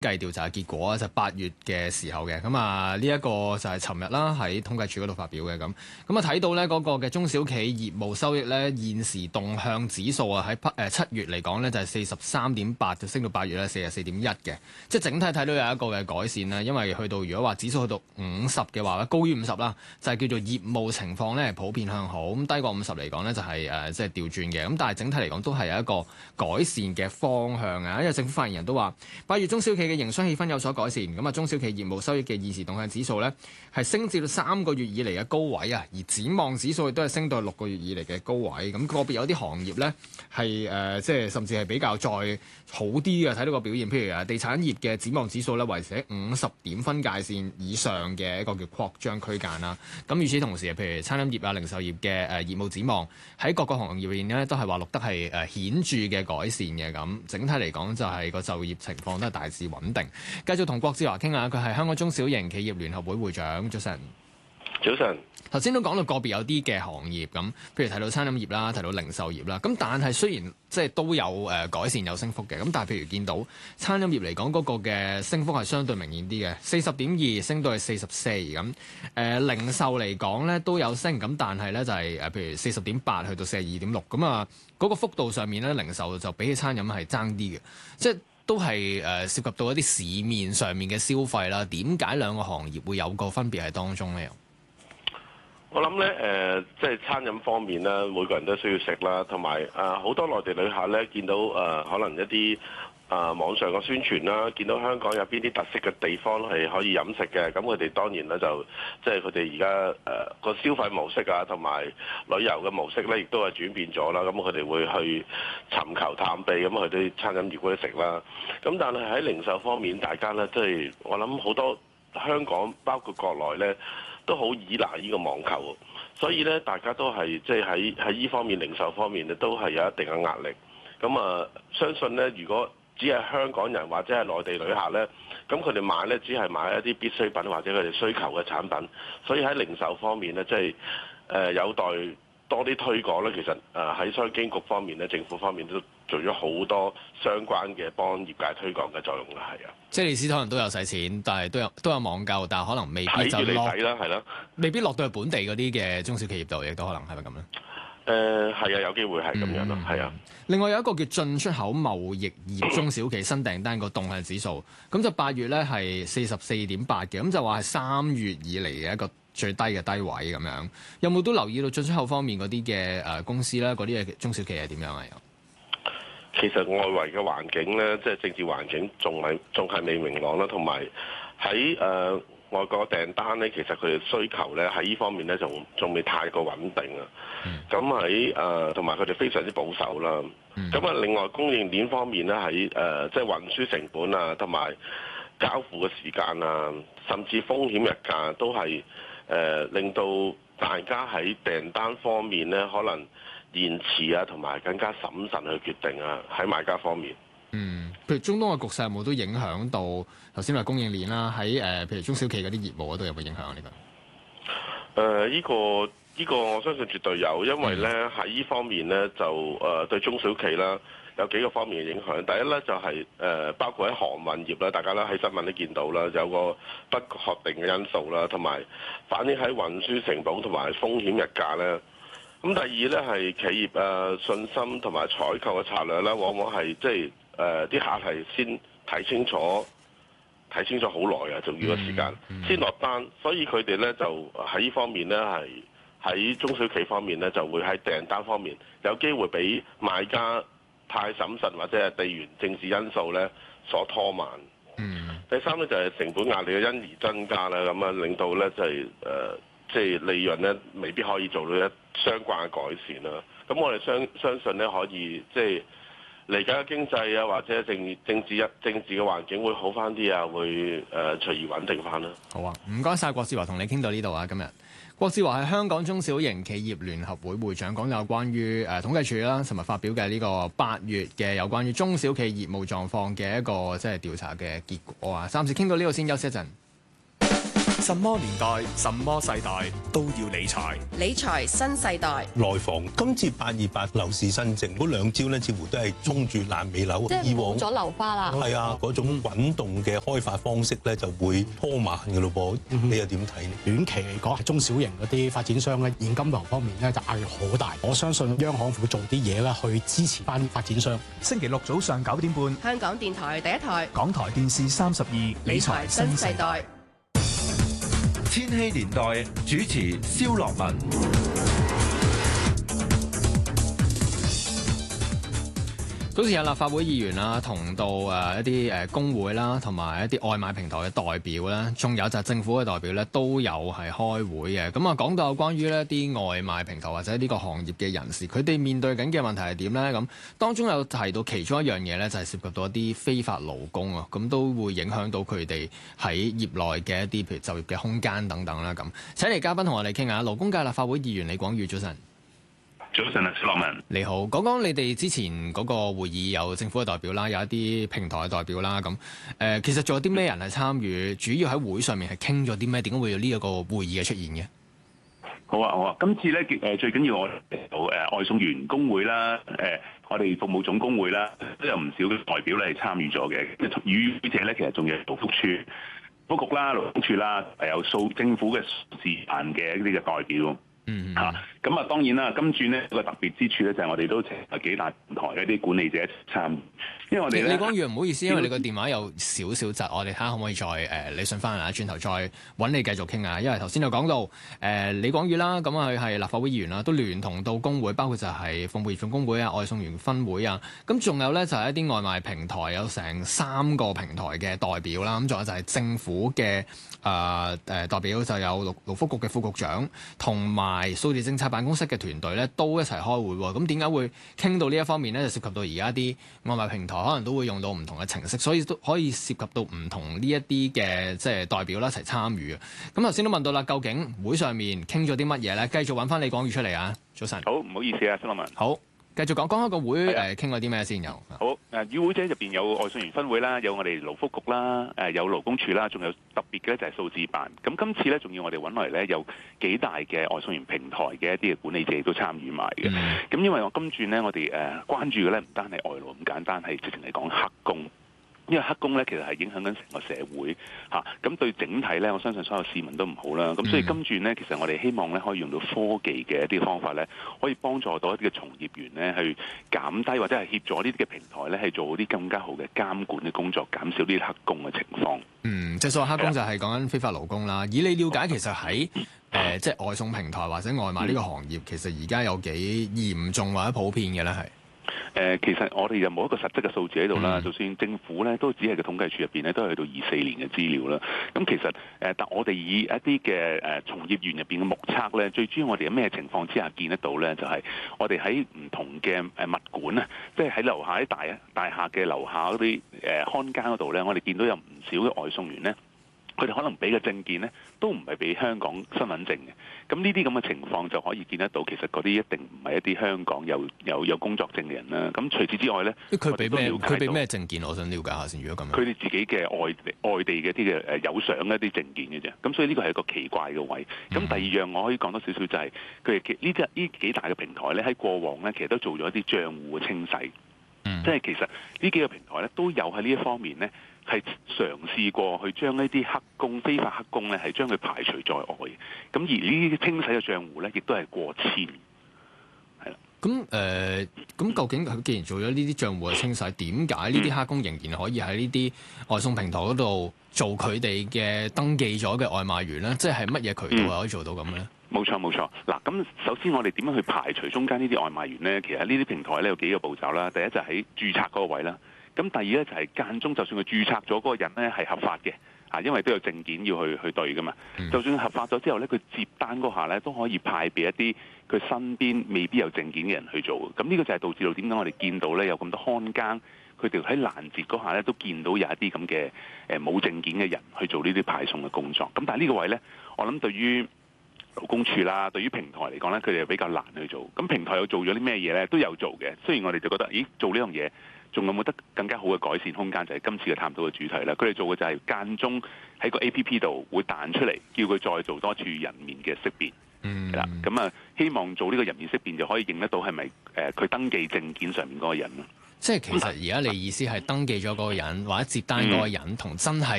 計調查結果就8月嘅時候嘅，咁呢一個就係尋日啦喺統計處嗰度發表嘅咁睇到咧嗰個嘅中小企業務收益咧現時動向指數喺7月嚟講咧就係43.8，就升到8月咧44.1嘅，即係整體睇到有一個嘅改善啦。因為去到如果話指數去到50嘅話咧，高於50啦，就係叫做業務情況咧普遍向好，咁低過50嚟講咧就係即係調轉嘅，咁但係整體嚟講都係有一個改善嘅方向啊。因為政府發言人都話8月中小企嘅營商氣氛有所改善，咁中小企業務收益嘅現時動向指數咧係升至到3個月以嚟嘅高位啊，而展望指數亦都係升到6個月以嚟嘅高位。咁個別有啲行業咧係即係甚至係比較再好啲嘅，睇到個表現。譬如地產業嘅展望指數咧維持喺50點分界線以上嘅一個叫擴張區間啦。咁與此同時，譬如餐飲業啊、零售業嘅業務展望喺各個行業入面咧都係話錄得係顯著嘅改善嘅。咁整體嚟講就係個就業情況都係大致穩定。繼續同郭志華傾下，佢係香港中小型企業聯合會會長。早晨。 早晨。 頭先都講到個別有啲嘅行業咁，譬如提到餐飲業啦，提到零售業啦。咁但係雖然即係都有改善有升幅嘅，咁但係譬如見到餐飲業嚟講嗰個嘅升幅係相對明顯啲嘅，40.2升到係44咁。零售嚟講咧都有升，咁但係咧就係譬如40.8去到42.6咁嗰個幅度上面咧，零售就比起餐飲係爭啲嘅，即係都係涉及到一啲市面上面嘅消費啦。點解兩個行業會有個分別喺當中咧？ 我諗咧即係餐飲方面咧，每個人都需要食啦，同埋好多內地旅客咧見到可能一啲網上嘅宣傳啦，見到香港有邊啲特色嘅地方係可以飲食嘅，咁佢哋當然咧就即係佢哋而家個消費模式啊，同埋旅遊嘅模式咧，亦都係轉變咗啦。咁佢哋會去尋求探秘，咁去啲餐飲業嗰啲食啦。咁但係喺零售方面，大家咧即係我諗好多香港包括國內咧，都好依賴呢個網購，所以咧大家都係即係喺呢方面零售方面咧都係有一定嘅壓力。咁相信咧如果只係香港人或者係內地旅客咧，咁佢哋買咧只係買一啲必需品或者佢哋需求嘅產品，所以喺零售方面咧即係有待多啲推廣咧。其實喺商經局方面咧，政府方面都做咗好多相關嘅幫業界推廣嘅作用啦，係啊。即係你可能都有使錢，但係都有網購，但係可能未必就落睇啦，係啦， 未必落到去本地嗰啲嘅中小企業度，亦都可能係咪咁咧？ 係啊，有機會係咁樣咯，係啊。 另外有一個叫進出口貿易業中小企新訂單個動向指數，咁就8月咧係44.8嘅，咁就話係3月以嚟嘅一個最低嘅低位咁樣。有冇都留意到進出口方面嗰啲嘅公司咧，嗰啲嘅中小企係點樣啊？ 其實外圍嘅環境咧，即係政治環境仲係未明朗啦，同埋喺外國訂單咧，其實佢哋需求咧喺呢方面咧仲未太過穩定啊。咁喺同埋佢哋非常之保守啦。咁另外供應鏈方面咧，喺即係運輸成本啊，同埋交付嘅時間啊，甚至風險日價都係令到大家喺訂單方面咧可能延遲啊，同埋更加審慎去決定啊，喺買家方面。 譬如中東嘅局勢有冇都影響到頭先話供應鏈啦？喺譬如中小企嗰啲業務嗰度有冇影響呢個？ 呢個我相信絕對有，因為咧喺呢方面咧就對中小企啦有幾個方面嘅影響。第一咧就係包括喺航運業啦，大家咧喺新聞都見到啦，有個不確定嘅因素啦，同埋反映喺運輸成本同埋風險日價咧。咁第二咧係企業信心同埋採購嘅策略啦，往往係即係啲客係先睇清楚好耐啊，仲要個時間先落單，所以佢哋咧就喺呢方面咧係喺中小企方面咧就會喺訂單方面有機會俾買家太審慎或者係地緣政治因素咧所拖慢。第三咧就係成本壓力嘅因而增加啦，咁令到咧就係即係利潤咧未必可以做到一相關嘅改善啦。咁我哋相信咧可以即係嚟緊嘅經濟啊，或者政治嘅環境會好翻啲啊，會隨而穩定翻啦。 好啊，唔該晒郭志華，同你傾到呢度啊。今日郭志華係香港中小型企業聯合會會長，講有關於統計處啦，尋日發表嘅呢個8月嘅有關於中小企業務狀況嘅一個即係調查嘅結果啊。暫時傾到呢度先，休息一陣。 什麼年代、什麼世代都要理財。 理財新世代。 內房今次828樓市新政嗰兩招咧，似乎都係衝住爛尾樓。 即係冇咗樓花啦。 係啊，嗰種滾動嘅開發方式咧，就會拖慢嘅咯噃。你又點睇呢？ 短期嚟講，中小型嗰啲發展商咧，現金流方面咧就壓力好大。我相信央行會做啲嘢啦，去支持翻發展商。 星期六早上9點半， 香港電台第一台， 港台電視32，理財新世代。 千禧年代主持蕭樂文。 早前有立法會議員啦，同到一啲工會啦，同埋一啲外賣平台嘅代表啦，仲有就係政府嘅代表咧，都有係開會嘅。咁啊，講到有關於呢啲外賣平台或者呢個行業嘅人士，佢哋面對緊嘅問題係點咧？咁當中有提到其中一樣嘢咧，就係涉及到一啲非法勞工啊，咁都會影響到佢哋喺業內嘅一啲譬如就業嘅空間等等啦。咁請嚟嘉賓同我哋傾下，勞工界立法會議員李廣宇，早晨。 早晨啊，蕭樂文， 你好。講講你哋之前嗰個會議有政府嘅代表啦，有一啲平台嘅代表啦，咁其實仲有啲咩人係參與？主要喺會上面係傾咗啲咩？點解會有呢一個會議嘅出現嘅？ 好啊，今次咧最緊要我哋到外送員工會啦，我哋服務總工會啦，都有唔少嘅代表咧係參與咗嘅。與會者咧其實仲有勞福處、福局啦、勞工處啦，有政府嘅示範嘅一啲嘅代表。咁啊，當然啦，今轉呢個特別之處咧，就係我哋都請幾大平台嘅一啲管理者參與，因為我哋咧，李廣宇唔好意思，因為你個電話有少少窒，我哋睇下可唔可以再理順翻啊，轉頭再揾你繼續傾啊。因為頭先就講到李廣宇啦，咁佢係立法會議員啦，都聯同到工會，包括就係服務業總工會啊、外送員分會啊，咁仲有咧就係一啲外賣平台有成3個平台嘅代表啦，咁仲有就係政府嘅代表，就有勞福局嘅副局長同埋數字政策辦公室嘅團隊咧都一齊開會喎。咁點解會傾到呢一方面咧？就涉及到而家啲外賣平台可能都會用到唔同嘅程式，所以都可以涉及到唔同呢一啲嘅即係代表啦一齊參與。咁頭先都問到啦，究竟會上面傾咗啲乜嘢咧？繼續揾翻李廣宇出嚟啊！早晨。 好，唔好意思啊，蕭樂文。 好。繼續講開個會傾過啲咩先有？ 好，與會者入邊有外送員分會啦，有我哋勞福局啦，有勞工處啦，仲有特別嘅咧就係數字辦。咁今次咧仲要我哋揾嚟咧有幾大嘅外送員平台嘅一啲嘅管理者都參與埋嘅。咁因為我今轉咧我哋關注嘅咧唔單係外勞咁簡單，係直情嚟講黑工。因為黑工咧，其實係影響緊成個社會嚇，咁對整體咧，我相信所有市民都唔好啦。咁所以今轉咧，其實我哋希望咧可以用到科技嘅一啲方法咧，可以幫助到一啲嘅從業員咧，去減低或者係協助呢啲嘅平台咧，係做好啲更加好嘅監管嘅工作，減少啲黑工嘅情況。 即係所謂黑工就係講緊非法勞工啦。以你了解，其實喺即係外送平台或者外賣呢個行業，其實而家有幾嚴重或者普遍嘅咧係？ 其實我哋又冇一個實質嘅數字喺度啦。就算政府咧都只係個統計處入邊咧，都係去到24年嘅資料啦。咁其實但我哋以一啲嘅從業員入邊嘅目測咧，最主要我哋喺咩情況之下見得到咧？就係我哋喺唔同嘅物管啊，即係喺樓下啲大廈嘅樓下嗰啲看更嗰度咧，我哋見到有唔少嘅外送員咧。佢哋可能俾嘅證件咧，都唔係俾香港身份證嘅。咁呢啲咁嘅情況就可以見得到，其實嗰啲一定唔係一啲香港有工作證嘅人啦。咁除此之外咧， 佢俾咩證件？我想了解下先。如果咁樣， 佢哋自己嘅外地嘅啲嘅有相一啲證件嘅啫。咁所以呢個係一個奇怪嘅位。咁第二樣我可以講多少少就係佢哋呢幾大嘅平台咧，喺過往咧其實都做咗一啲帳戶嘅清洗。即係其實呢幾個平台咧都有喺呢一方面咧。係嘗試過去將呢啲黑工、非法黑工咧，係將佢排除在外。咁而呢啲清洗嘅賬戶咧，亦都係過千，係啦。 咁究竟佢既然做咗呢啲賬戶嘅清洗，點解呢啲黑工仍然可以喺呢啲外送平台嗰度做佢哋嘅登記咗嘅外賣員咧？即係乜嘢渠道係可以做到咁咧？ 冇錯冇錯。嗱，咁首先我哋點樣去排除中間呢啲外賣員咧？其實呢啲平台咧有幾個步驟啦。第一就係喺註冊嗰個位啦。咁第二咧就係間中，就算佢註冊咗嗰個人咧係合法嘅，因為都有證件要去對噶嘛。就算合法咗之後咧，佢接單嗰下咧都可以派俾一啲佢身邊未必有證件嘅人去做。咁呢個就係導致到點解我哋見到咧有咁多看更，佢哋喺攔截嗰下咧都見到有一啲咁嘅冇證件嘅人去做呢啲派送嘅工作。咁但係呢個位咧，我諗對於勞工處啦，對於平台嚟講咧，佢哋比較難去做。咁平台有做咗啲咩嘢咧？都有做嘅。雖然我哋就覺得，咦，做呢樣嘢仲有冇得更加好嘅改善空間？就係今次嘅探討嘅主題啦。佢哋做嘅就係間中喺個 APP 度會彈出嚟，叫佢再做多處人面嘅識別。係啦，咁啊，希望做呢個人面識別就可以認得到係咪佢登記證件上面嗰個人咯。 即係其實而家你意思係登記咗嗰個人或者接單嗰個人同真係